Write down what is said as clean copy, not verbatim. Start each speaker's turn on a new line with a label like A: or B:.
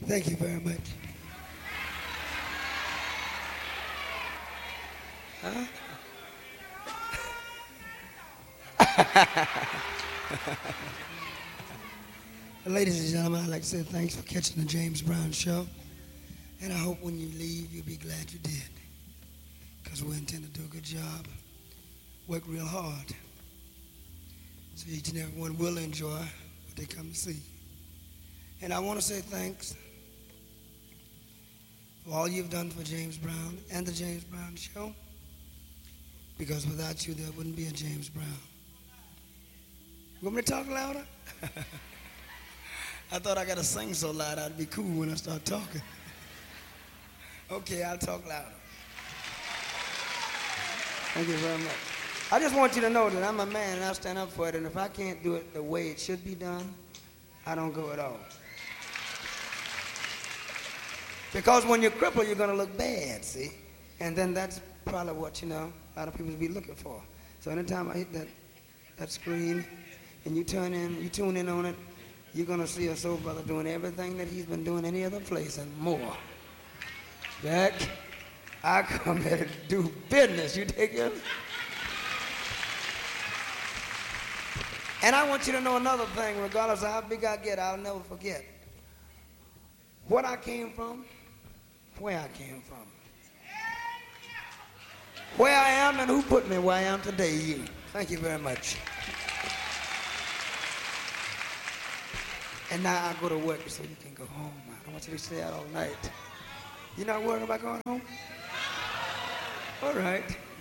A: Thank you very much. Huh? Ladies and gentlemen, I'd like to say thanks for catching the James Brown Show. And I hope when you leave, you'll be glad you did. Because we intend to do a good job, work real hard. So each and every one will enjoy what they come to see. And I want to say thanks for all you've done for James Brown and the James Brown Show. Because without you, there wouldn't be a James Brown. You want me to talk louder? I thought I got to sing so loud I'd be cool when I start talking. Okay, I'll talk louder. Thank you very much. I just want you to know that I'm a man and I'll stand up for it, and if I can't do it the way it should be done, I don't go at all. Because when you're crippled, you're going to look bad, see? And then that's probably what, a lot of people be looking for. So anytime I hit that screen and you tune in on it, you're going to see a soul brother doing everything that he's been doing any other place and more. Jack, I come here to do business. You take it? And I want you to know another thing. Regardless of how big I get, I'll never forget what I came from, where I came from, where I am, and who put me where I am today. You. Thank you very much. And now I go to work so you can go home. I don't want you to stay out all night. You're not worried about going home? All right.